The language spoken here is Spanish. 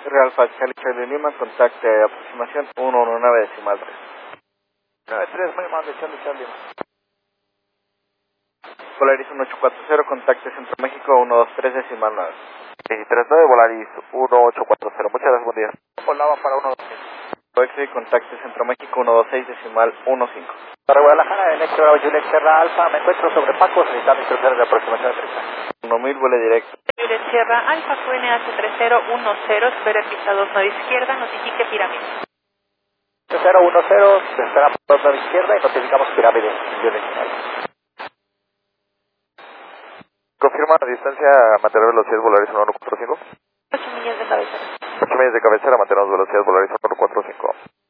Real Facial Charlie Lima, contacte aproximación 119 decimal 3. 93, muy amable, Charlie Charlie. Volaris 1840, contacte Centro México 123 decimal 9. 239, Volaris 1840, muchas gracias, buen día. Volaba para 126. Exit, contacte Centro México 126 decimal 15. Para Guadalajara, Electro Juliet Sierra Alfa, me encuentro sobre Paco, solicitando instrucciones de aproximación de 30. 1000, vuele directo. Juliet Sierra Alfa, QNH3010, espera el pista 2 9 izquierda, notifique pirámide. 3010, esperamos 2 9 izquierda y notificamos pirámide en Juliet Sierra. Confirma la distancia, mantener velocidad Volaris 1145. 8 millas de cabecera. 8 millas de cabecera, mantenemos velocidad Volaris 1145.